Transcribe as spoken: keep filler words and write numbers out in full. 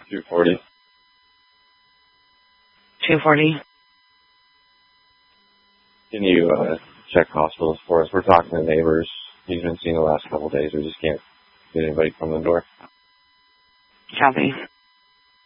two forty. two forty. Can you uh, check hospitals for us? We're talking to neighbors. He's been seen the last couple of days. We just can't get anybody from the door. Copy.